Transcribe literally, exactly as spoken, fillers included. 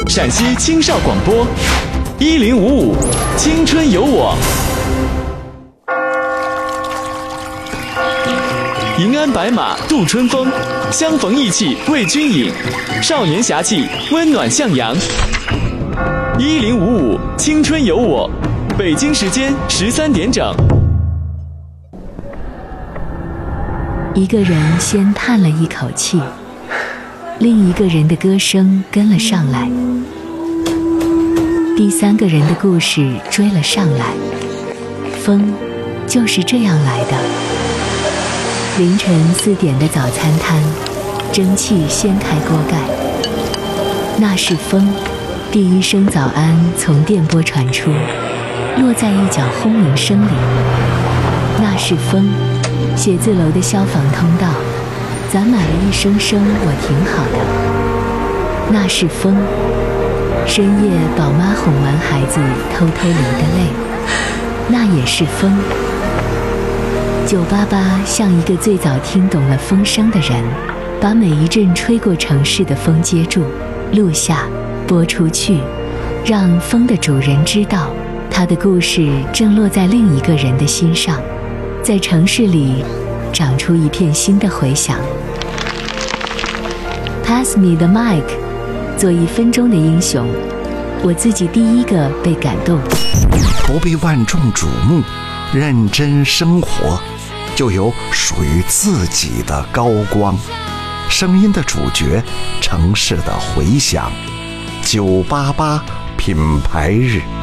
陕西青少广播，一零五五青春有我。迎安白马度春风，相逢意气为君饮。少年侠气，温暖向阳。一零五五青春有我，北京时间十三点整。 一个人先叹了一口气，另一个人的歌声跟了上来，第三个人的故事追了上来。风就是这样来的。凌晨四点的早餐摊，蒸汽掀开锅盖，那是风。第一声早安从电波传出，落在一角轰鸣声里，那是风。写字楼的消防通道，攒满了一声声我挺好的，那是风。深夜宝妈哄完孩子偷偷流的泪，那也是风。九八八像一个最早听懂了风声的人，把每一阵吹过城市的风接住，录下，播出去，让风的主人知道，他的故事正落在另一个人的心上，在城市里长出一片新的回响。 Pass me the mic， 做一分钟的英雄，我自己第一个被感动。 不被万众瞩目，认真生活，就有属于自己的高光。声音的主角，城市的回响。九八八品牌日。